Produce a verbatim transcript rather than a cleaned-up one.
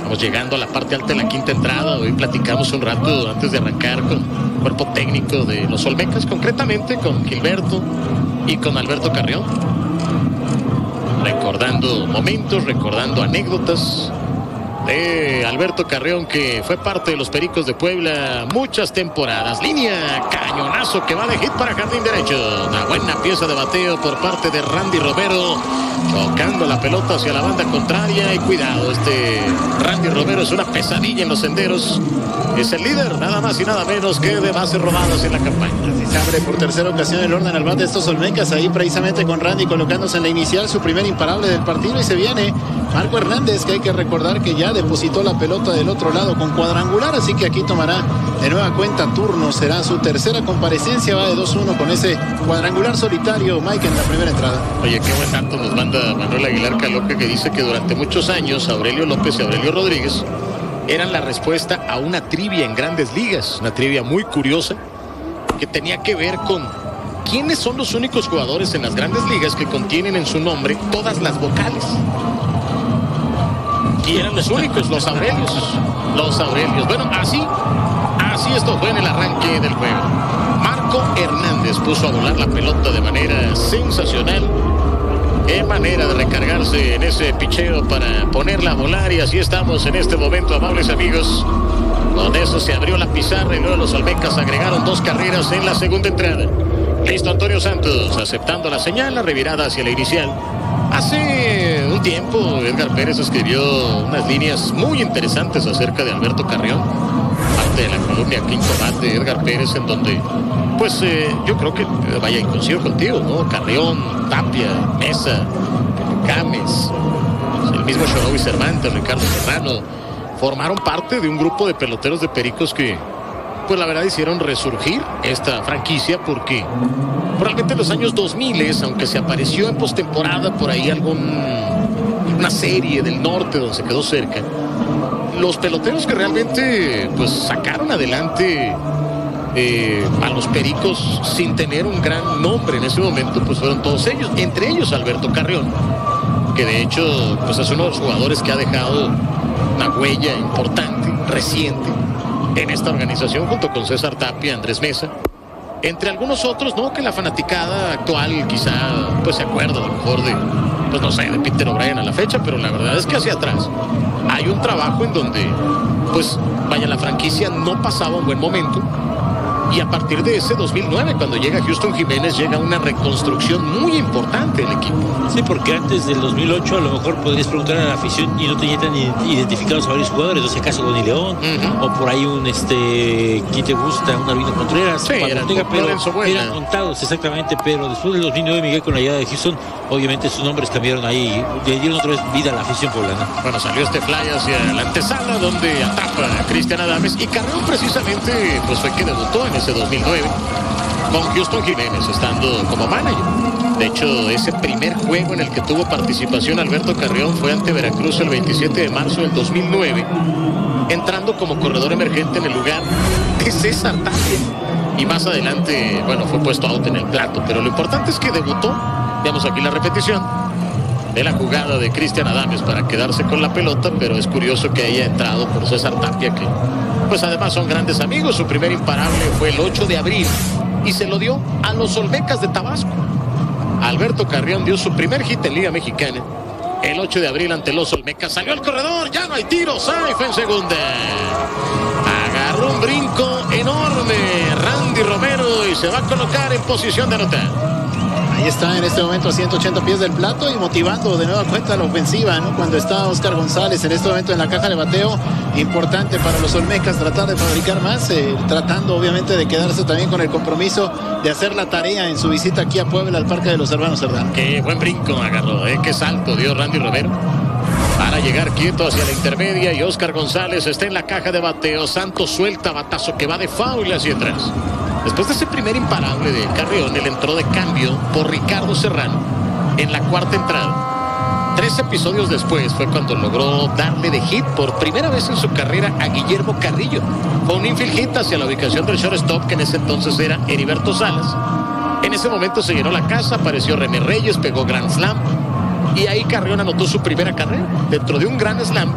Estamos llegando a la parte alta de la quinta entrada. Hoy platicamos un rato antes de arrancar con el cuerpo técnico de los Olmecas, concretamente con Gilberto y con Alberto Carrión. Recordando momentos, recordando anécdotas de Alberto Carrión, que fue parte de los Pericos de Puebla muchas temporadas. Línea, cañonazo que va de hit para jardín derecho. Una buena pieza de bateo por parte de Randy Romero, tocando la pelota hacia la banda contraria. Y cuidado, este Randy Romero es una pesadilla en los senderos. Es el líder, nada más y nada menos que de bases robadas en la campaña. Así se abre por tercera ocasión el orden al bate de estos Olmecas, ahí precisamente con Randy colocándose en la inicial, su primer imparable del partido, y se viene Marco Hernández, que hay que recordar que ya depositó la pelota del otro lado con cuadrangular, así que aquí tomará de nueva cuenta turno. Será su tercera comparecencia, va de dos uno con ese cuadrangular solitario Mike en la primera entrada. Oye, qué buen dato nos manda Manuel Aguilar Caloca, que dice que durante muchos años Aurelio López y Aurelio Rodríguez eran la respuesta a una trivia en Grandes Ligas, una trivia muy curiosa que tenía que ver con quiénes son los únicos jugadores en las Grandes Ligas que contienen en su nombre todas las vocales. Y eran los únicos, los Aurelios, los Aurelios. Bueno, así, así esto fue en el arranque del juego. Marco Hernández puso a volar la pelota de manera sensacional. Qué manera de recargarse en ese picheo para ponerla a volar, y así estamos en este momento, amables amigos. Con eso se abrió la pizarra y luego los Olmecas agregaron dos carreras en la segunda entrada. Listo Antonio Santos, aceptando la señal, la revirada hacia la inicial. Hace un tiempo Edgar Pérez escribió unas líneas muy interesantes acerca de Alberto Carrión, parte de la columna Quinto Bate de Edgar Pérez, en donde pues eh, yo creo que vaya, y coincido contigo, ¿no? Carrión, Tapia, Mesa, Gámez, el mismo Shorovi Cervantes, Ricardo Serrano, formaron parte de un grupo de peloteros de Pericos que pues la verdad hicieron resurgir esta franquicia, porque probablemente en los años dos mil, aunque se apareció en postemporada por ahí algún una serie del norte donde se quedó cerca, los peloteros que realmente pues sacaron adelante eh, a los Pericos sin tener un gran nombre en ese momento, pues fueron todos ellos, entre ellos Alberto Carrión, que de hecho pues es uno de los jugadores que ha dejado una huella importante, reciente, en esta organización, junto con César Tapia, Andrés Mesa, entre algunos otros, ¿no? Que la fanaticada actual quizá pues se acuerda a lo mejor de, pues no sé, de Peter O'Brien a la fecha, pero la verdad es que hacia atrás hay un trabajo en donde pues vaya, la franquicia no pasaba un buen momento, y a partir de ese dos mil nueve, cuando llega Houston Jiménez, llega una reconstrucción muy importante del equipo. Sí, porque antes del dos mil ocho a lo mejor podrías preguntar a la afición y no tenían tan identificados a varios jugadores, no sé, caso Donny León, uh-huh. o por ahí un, este, ¿quién te gusta? Un Albino Contreras. Sí, eran, tenga, pero eran contados, exactamente, pero después del dos mil nueve, Miguel, con la llegada de Houston, obviamente sus nombres cambiaron ahí, le dieron otra vez vida a la afición poblana. Bueno, salió este fly hacia la antesala, donde atrapa a Cristian Adames, y Carrión precisamente pues fue que debutó en ese dos mil nueve con Houston Jiménez, estando como manager. De hecho, ese primer juego en el que tuvo participación Alberto Carrión fue ante Veracruz el veintisiete de marzo del dos mil nueve, entrando como corredor emergente en el lugar de César Tapia, y más adelante, bueno, fue puesto out en el plato, pero lo importante es que debutó. Veamos aquí la repetición de la jugada de Cristian Adames para quedarse con la pelota, pero es curioso que haya entrado por César Tapia, que pues además son grandes amigos. Su primer imparable fue el ocho de abril y se lo dio a los Olmecas de Tabasco. Alberto Carrión dio su primer hit en Liga Mexicana el ocho de abril ante los Olmecas. Salió el corredor, ya no hay tiro, safe en segunda. Agarró un brinco enorme Randy Romero y se va a colocar en posición de anotar. Ahí está en este momento a ciento ochenta pies del plato y motivando de nueva cuenta la ofensiva, ¿no? Cuando está Oscar González en este momento en la caja de bateo, importante para los Olmecas tratar de fabricar más, eh, tratando obviamente de quedarse también con el compromiso de hacer la tarea en su visita aquí a Puebla, al Parque de los Hermanos Cerdán. Qué buen brinco agarró, eh, qué salto dio Randy Romero para llegar quieto hacia la intermedia, y Oscar González está en la caja de bateo. Santos suelta batazo que va de foul hacia atrás. Después de ese primer imparable de Carrión, él entró de cambio por Ricardo Serrano en la cuarta entrada. Tres episodios después fue cuando logró darle de hit por primera vez en su carrera a Guillermo Carrillo. Fue un infield hit hacia la ubicación del shortstop, que en ese entonces era Heriberto Salas. En ese momento se llenó la casa, apareció René Reyes, pegó Grand Slam, y ahí Carrión anotó su primera carrera dentro de un Grand Slam